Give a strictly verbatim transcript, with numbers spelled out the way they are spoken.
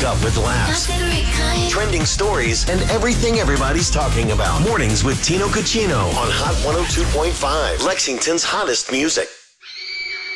wake up with laughs, trending stories, and everything everybody's talking about. Mornings with Tino Cucino on Hot one oh two point five, Lexington's hottest music.